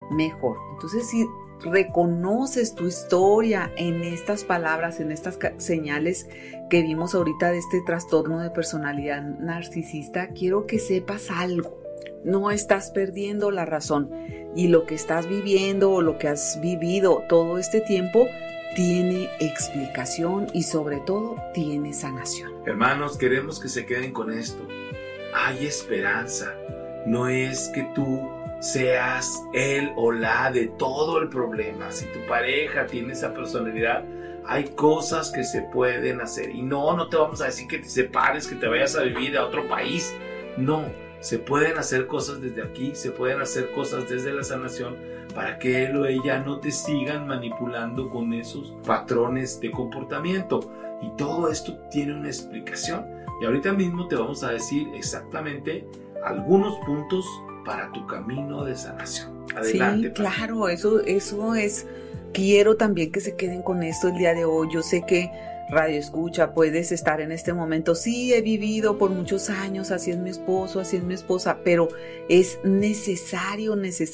mejor. Entonces, si reconoces tu historia en estas palabras, en estas señales que vimos ahorita de este trastorno de personalidad narcisista, quiero que sepas algo. No estás perdiendo la razón, y lo que estás viviendo o lo que has vivido todo este tiempo tiene explicación y sobre todo tiene sanación. Hermanos, queremos que se queden con esto. Hay esperanza. No es que tú seas él o la de todo el problema. Si tu pareja tiene esa personalidad, hay cosas que se pueden hacer. Y no te vamos a decir que te separes, que te vayas a vivir a otro país. No, se pueden hacer cosas desde aquí, se pueden hacer cosas desde la sanación para que él o ella no te sigan manipulando con esos patrones de comportamiento. Y todo esto tiene una explicación. Y ahorita mismo te vamos a decir exactamente algunos puntos para tu camino de sanación. Adelante. Sí, claro, eso es. Quiero también que se queden con esto el día de hoy. Yo sé que Radio Escucha, puedes estar en este momento. Sí, he vivido por muchos años, así es mi esposo, así es mi esposa, pero es necesario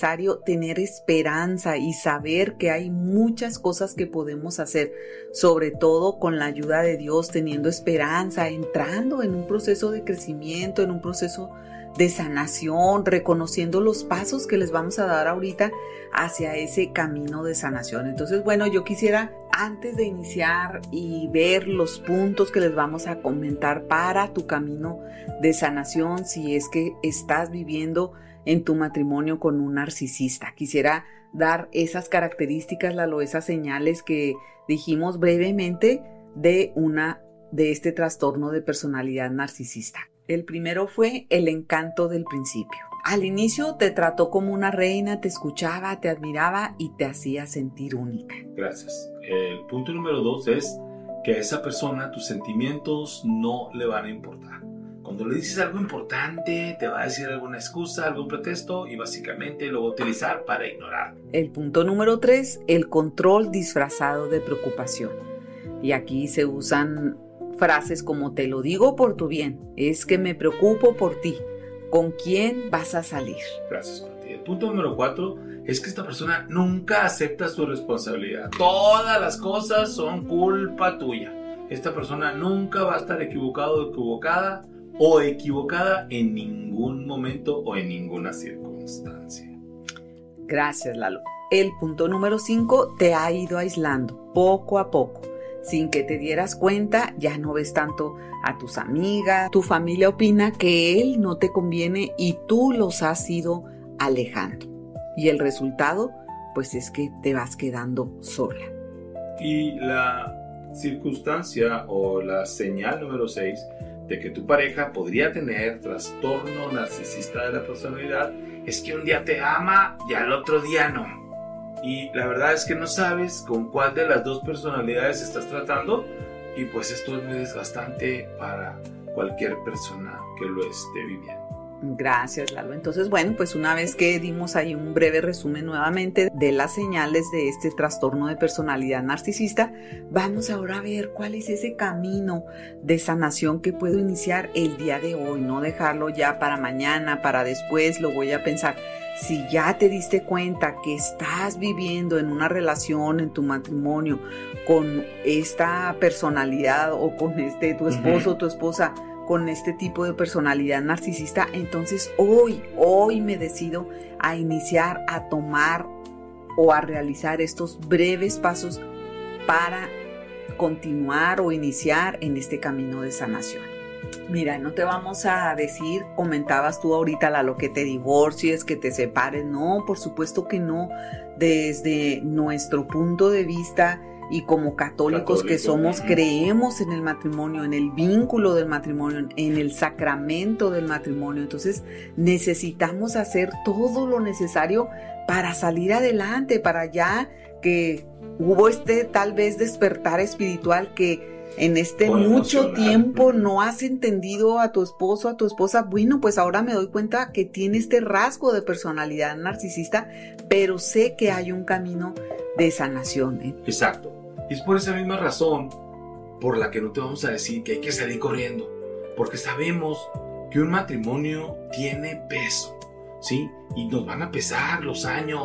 tener esperanza y saber que hay muchas cosas que podemos hacer, sobre todo con la ayuda de Dios, teniendo esperanza, entrando en un proceso de crecimiento, en un proceso de sanación, reconociendo los pasos que les vamos a dar ahorita hacia ese camino de sanación. Entonces, bueno, yo quisiera, antes de iniciar y ver los puntos que les vamos a comentar para tu camino de sanación, si es que estás viviendo en tu matrimonio con un narcisista, quisiera dar esas características, Lalo, esas señales que dijimos brevemente de este trastorno de personalidad narcisista. El primero fue el encanto del principio. Al inicio te trató como una reina, te escuchaba, te admiraba y te hacía sentir única. Gracias. El punto número 2 es que a esa persona tus sentimientos no le van a importar. Cuando le dices algo importante, te va a decir alguna excusa, algún pretexto y básicamente lo va a utilizar para ignorar. El punto número 3, el control disfrazado de preocupación. Y aquí se usan frases como te lo digo por tu bien, es que me preocupo por ti, ¿con quién vas a salir? Gracias, Pati. El punto número 4 es que esta persona nunca acepta su responsabilidad. Todas las cosas son culpa tuya. Esta persona nunca va a estar equivocado o equivocada en ningún momento o en ninguna circunstancia. Gracias, Lalo. El punto número 5 te ha ido aislando poco a poco. Sin que te dieras cuenta, ya no ves tanto a tus amigas, tu familia opina que él no te conviene y tú los has ido alejando. Y el resultado, pues es que te vas quedando sola. Y la circunstancia o la señal número 6 de que tu pareja podría tener trastorno narcisista de la personalidad es que un día te ama y al otro día no. Y la verdad es que no sabes con cuál de las dos personalidades estás tratando y pues esto es muy desgastante para cualquier persona que lo esté viviendo. Gracias, Lalo. Entonces, bueno, pues una vez que dimos ahí un breve resumen nuevamente de las señales de este trastorno de personalidad narcisista, vamos ahora a ver cuál es ese camino de sanación que puedo iniciar el día de hoy, no dejarlo ya para mañana, para después, lo voy a pensar. Si ya te diste cuenta que estás viviendo en una relación, en tu matrimonio, con esta personalidad o con tu esposo o tu esposa, con este tipo de personalidad narcisista, entonces hoy me decido a iniciar a tomar o a realizar estos breves pasos para continuar o iniciar en este camino de sanación. Mira, no te vamos a decir, comentabas tú ahorita, Lalo, que te divorcies, que te separes. No, por supuesto que no. Desde nuestro punto de vista y como católicos que somos, creemos en el matrimonio, en el vínculo del matrimonio, en el sacramento del matrimonio. Entonces necesitamos hacer todo lo necesario para salir adelante, para ya que hubo tal vez despertar espiritual que en mucho tiempo no has entendido a tu esposo, a tu esposa. Bueno, pues ahora me doy cuenta que tiene este rasgo de personalidad narcisista, pero sé que hay un camino de sanación. Exacto. Y es por esa misma razón por la que no te vamos a decir que hay que salir corriendo, porque sabemos que un matrimonio tiene peso, ¿sí? Y nos van a pesar los años,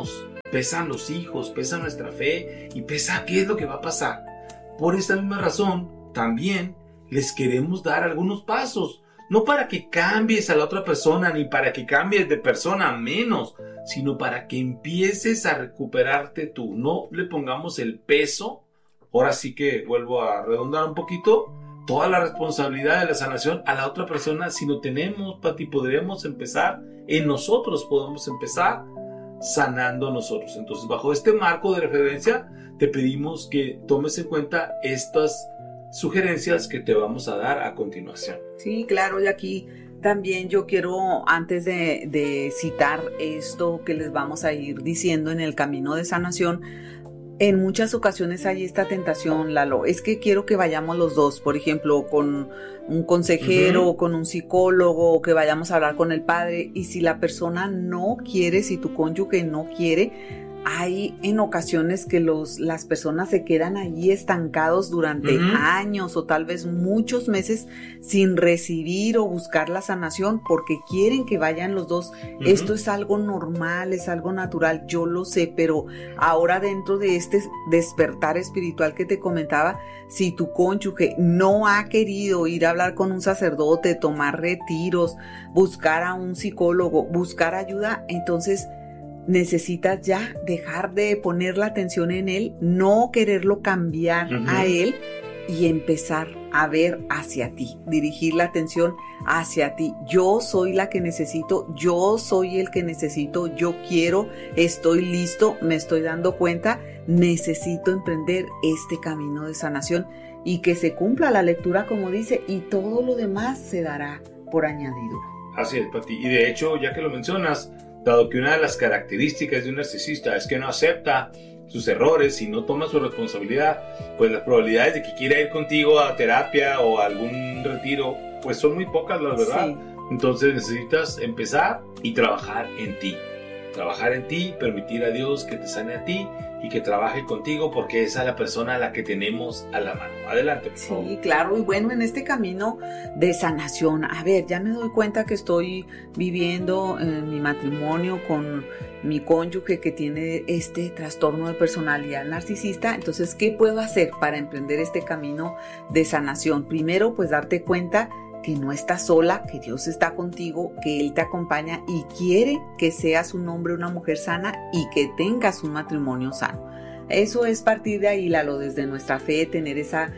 pesan los hijos, pesa nuestra fe y pesa qué es lo que va a pasar. Por esta misma razón, también les queremos dar algunos pasos, no para que cambies a la otra persona, ni para que cambies de persona menos, sino para que empieces a recuperarte tú. No le pongamos el peso, ahora sí que vuelvo a redundar un poquito, toda la responsabilidad de la sanación a la otra persona, sino podremos empezar en nosotros, podemos empezar sanando nosotros. Entonces, bajo este marco de referencia, te pedimos que tomes en cuenta estas sugerencias que te vamos a dar a continuación. Sí, claro, y aquí también yo quiero, antes de citar esto que les vamos a ir diciendo en el camino de sanación, en muchas ocasiones hay esta tentación, Lalo, es que quiero que vayamos los dos, por ejemplo, con un consejero, con un psicólogo, que vayamos a hablar con el padre, y si la persona no quiere, si tu cónyuge no quiere, hay en ocasiones que las personas se quedan allí estancados durante años o tal vez muchos meses sin recibir o buscar la sanación porque quieren que vayan los dos. Esto es algo normal, es algo natural, yo lo sé, pero ahora dentro de este despertar espiritual que te comentaba, si tu cónyuge no ha querido ir a hablar con un sacerdote, tomar retiros, buscar a un psicólogo, buscar ayuda, entonces necesitas ya dejar de poner la atención en él, no quererlo cambiar a él y empezar a ver hacia ti, dirigir la atención hacia ti. Yo soy la que necesito, yo soy el que necesito, yo quiero, estoy listo, me estoy dando cuenta, necesito emprender este camino de sanación y que se cumpla la lectura como dice y todo lo demás se dará por añadidura. Así es, Pati. Y de hecho, ya que lo mencionas, dado que una de las características de un narcisista es que no acepta sus errores y no toma su responsabilidad, pues las probabilidades de que quiera ir contigo a terapia o a algún retiro, pues son muy pocas, la verdad. Sí. Entonces necesitas empezar y trabajar en ti. Trabajar en ti, permitir a Dios que te sane a ti y que trabaje contigo porque esa es la persona a la que tenemos a la mano. Adelante, por favor. Sí, claro, y bueno, en este camino de sanación, a ver, ya me doy cuenta que estoy viviendo mi matrimonio con mi cónyuge que tiene este trastorno de personalidad narcisista, entonces, ¿qué puedo hacer para emprender este camino de sanación? Primero, pues darte cuenta que no estás sola, que Dios está contigo, que Él te acompaña y quiere que seas un hombre o una mujer sana y que tengas un matrimonio sano. Eso es partir de ahí, Lalo, desde nuestra fe, tener esa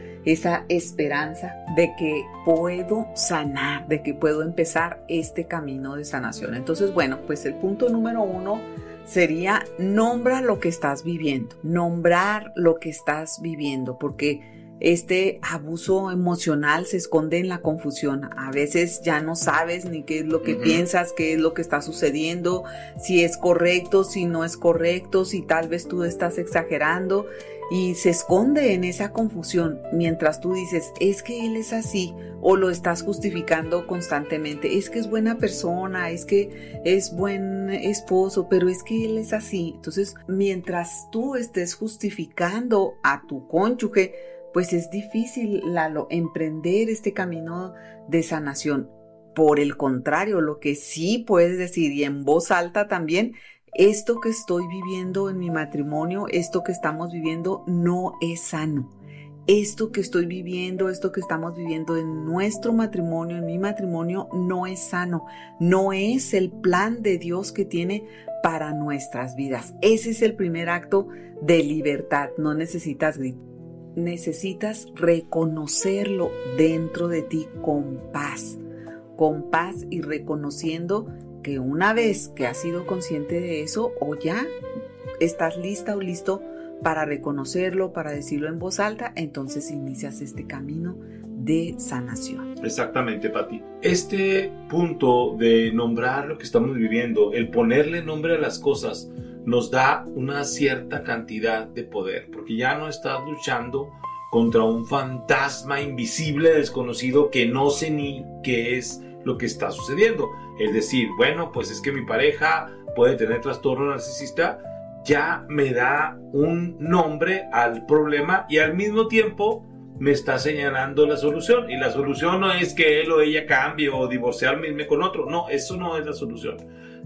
esperanza de que puedo sanar, de que puedo empezar este camino de sanación. Entonces, bueno, pues el punto número 1 sería nombra lo que estás viviendo, nombrar lo que estás viviendo, porque este abuso emocional se esconde en la confusión. A veces ya no sabes ni qué es lo que piensas, qué es lo que está sucediendo, si es correcto, si no es correcto, si tal vez tú estás exagerando y se esconde en esa confusión mientras tú dices, es que él es así o lo estás justificando constantemente, es que es buena persona, es que es buen esposo, pero es que él es así. Entonces, mientras tú estés justificando a tu cónyuge, pues es difícil, Lalo, emprender este camino de sanación. Por el contrario, lo que sí puedes decir y en voz alta también, esto que estoy viviendo en mi matrimonio, esto que estamos viviendo no es sano. Esto que estoy viviendo, esto que estamos viviendo en nuestro matrimonio, en mi matrimonio, no es sano. No es el plan de Dios que tiene para nuestras vidas. Ese es el primer acto de libertad. No necesitas gritar. Necesitas reconocerlo dentro de ti con paz y reconociendo que una vez que has sido consciente de eso o ya estás lista o listo para reconocerlo, para decirlo en voz alta, entonces inicias este camino de sanación. Exactamente, Pati. Este punto de nombrar lo que estamos viviendo, el ponerle nombre a las cosas, nos da una cierta cantidad de poder, porque ya no estás luchando contra un fantasma invisible, desconocido, que no sé ni qué es lo que está sucediendo. Es decir, bueno, pues es que mi pareja puede tener trastorno narcisista, ya me da un nombre al problema y al mismo tiempo me está señalando la solución. Y la solución no es que él o ella cambie o divorciarme con otro. No, eso no es la solución.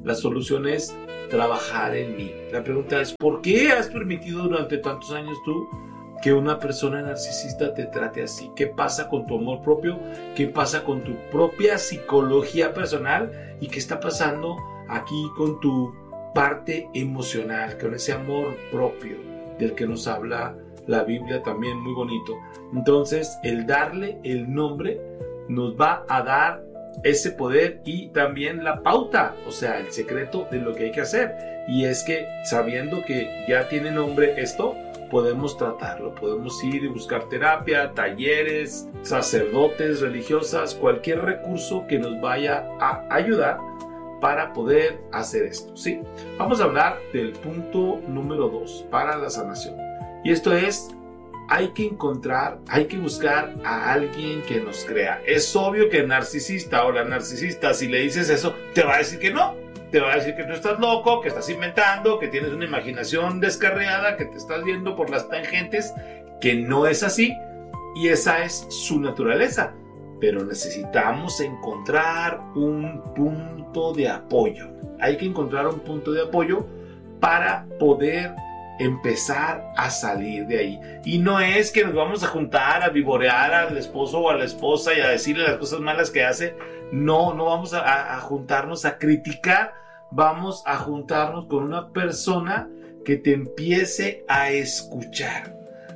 La solución es trabajar en mí. La pregunta es, ¿por qué has permitido durante tantos años tú que una persona narcisista te trate así? ¿Qué pasa con tu amor propio? ¿Qué pasa con tu propia psicología personal? ¿Y qué está pasando aquí con tu parte emocional, con ese amor propio del que nos habla la Biblia también muy bonito? Entonces, el darle el nombre nos va a dar ese poder y también la pauta, o sea, el secreto de lo que hay que hacer. Y es que sabiendo que ya tiene nombre esto, podemos tratarlo, podemos ir y buscar terapia, talleres, sacerdotes, religiosas, cualquier recurso que nos vaya a ayudar para poder hacer esto, ¿sí? Vamos a hablar del punto número 2 para la sanación. Y esto es, hay que buscar a alguien que nos crea. Es obvio que el narcisista o la narcisista, si le dices eso, te va a decir que no. Te va a decir que tú estás loco, que estás inventando, que tienes una imaginación descarriada, que te estás viendo por las tangentes, que no es así. Y esa es su naturaleza. Pero necesitamos encontrar un punto de apoyo. Hay que encontrar un punto de apoyo para poder empezar a salir de ahí. Y no es que nos vamos a juntar a vivorear al esposo o a la esposa y a decirle las cosas malas que hace. No vamos a juntarnos a criticar. Vamos a juntarnos con una persona que te empiece a escuchar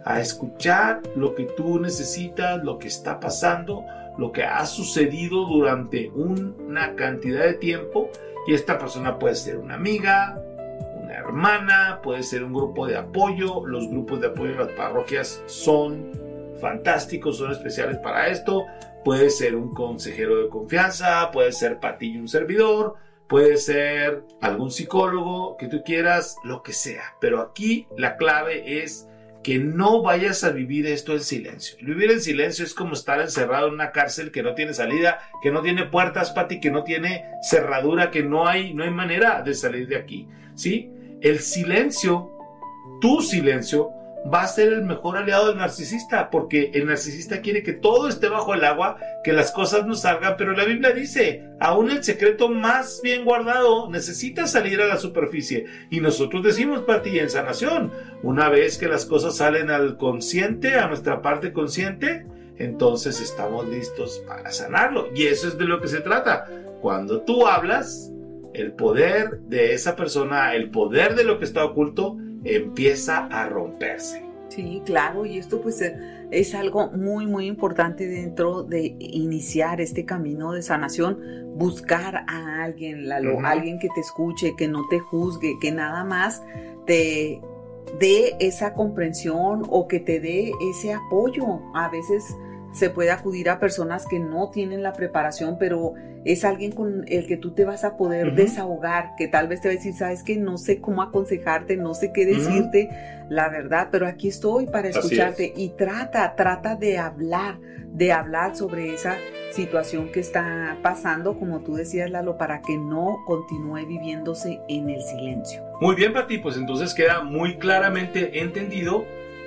lo que tú necesitas, lo que está pasando, lo que ha sucedido durante una cantidad de tiempo. Y esta persona puede ser una amiga, una hermana, puede ser un grupo de apoyo. Los grupos de apoyo en las parroquias son fantásticos, son especiales para esto. Puede ser un consejero de confianza, puede ser Pati y un servidor, puede ser algún psicólogo que tú quieras, lo que sea. Pero aquí la clave es que no vayas a vivir esto en silencio. Vivir en silencio es como estar encerrado en una cárcel que no tiene salida, que no tiene puertas, Pati, que no tiene cerradura, que no hay manera de salir de aquí, ¿sí? El silencio, tu silencio, va a ser el mejor aliado del narcisista, porque el narcisista quiere que todo esté bajo el agua, que las cosas no salgan, pero la Biblia dice, aún el secreto más bien guardado necesita salir a la superficie. Y nosotros decimos, Pati, en sanación, una vez que las cosas salen al consciente, a nuestra parte consciente, entonces estamos listos para sanarlo. Y eso es de lo que se trata. Cuando tú hablas, el poder de esa persona, el poder de lo que está oculto, empieza a romperse. Sí, claro, y esto pues es algo muy muy importante dentro de iniciar este camino de sanación, buscar a alguien, Lalo, alguien que te escuche, que no te juzgue, que nada más te dé esa comprensión o que te dé ese apoyo. A veces se puede acudir a personas que no tienen la preparación, pero es alguien con el que tú te vas a poder desahogar, que tal vez te va a decir, sabes que no sé cómo aconsejarte, no sé qué decirte, la verdad, pero aquí estoy para escucharte. Y trata de hablar sobre esa situación que está pasando, como tú decías, Lalo, para que no continúe viviéndose en el silencio. Muy bien, Pati, pues entonces queda muy claramente entendido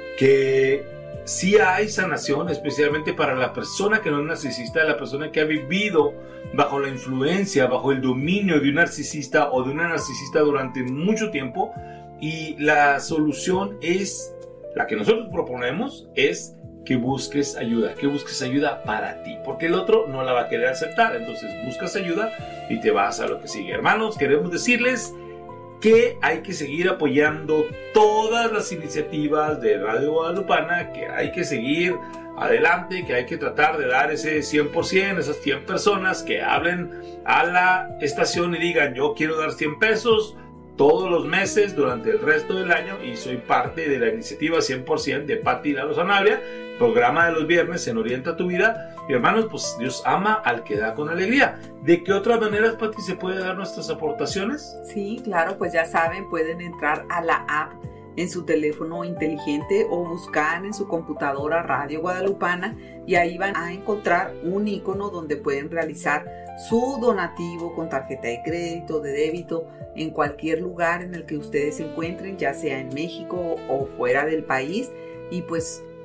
que sí hay sanación, especialmente para la persona que no es narcisista, la persona que ha vivido bajo la influencia, bajo el dominio de un narcisista o de una narcisista durante mucho tiempo. Y la solución es, la que nosotros proponemos, es que busques ayuda para ti, porque el otro no la va a querer aceptar. Entonces buscas ayuda y te vas a lo que sigue. Hermanos, queremos decirles que hay que seguir apoyando todas las iniciativas de Radio Guadalupana, que hay que seguir adelante, que hay que tratar de dar ese 100%, esas 100 personas que hablen a la estación y digan, yo quiero dar 100 pesos todos los meses durante el resto del año y soy parte de la iniciativa 100% de Pati Lalo Sanabria, programa de los viernes en Orienta tu Vida. Y hermanos, pues Dios ama al que da con alegría. ¿De qué otras maneras, Pati, se puede dar nuestras aportaciones? Sí, claro, pues ya saben, pueden entrar a la app en su teléfono inteligente o buscar en su computadora Radio Guadalupana y ahí van a encontrar un icono donde pueden realizar su donativo con tarjeta de crédito, de débito, en cualquier lugar en el que ustedes se encuentren, ya sea en México o fuera del país. Y pues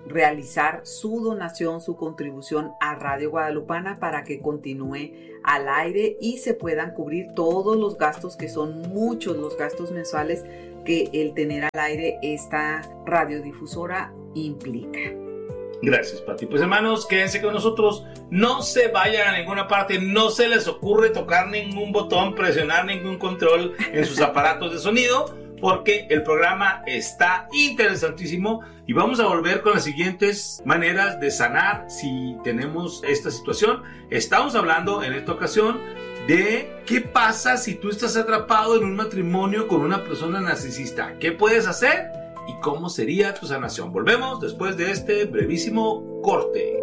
realizar su donación, su contribución a Radio Guadalupana para que continúe al aire y se puedan cubrir todos los gastos, que son muchos los gastos mensuales que el tener al aire esta radiodifusora implica. Gracias, Pati. Pues hermanos, quédense con nosotros, no se vayan a ninguna parte, no se les ocurre tocar ningún botón, presionar ningún control en sus aparatos de sonido, porque el programa está interesantísimo y vamos a volver con las siguientes maneras de sanar si tenemos esta situación. Estamos hablando en esta ocasión de qué pasa si tú estás atrapado en un matrimonio con una persona narcisista. ¿Qué puedes hacer y cómo sería tu sanación? Volvemos después de este brevísimo corte.